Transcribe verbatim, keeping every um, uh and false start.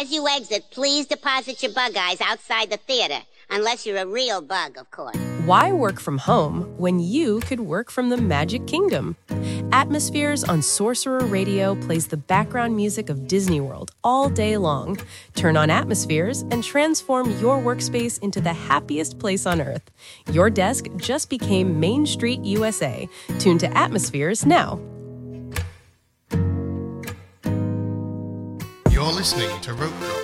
As you exit, please deposit your bug eyes outside the theater. Unless you're a real bug, of course. Why work from home when you could work from the Magic Kingdom? Atmospheres on Sorcerer Radio plays the background music of Disney World all day long. Turn on Atmospheres and transform your workspace into the happiest place on Earth. Your desk just became Main Street U S A. Tune to Atmospheres now. You're listening to Rope Drop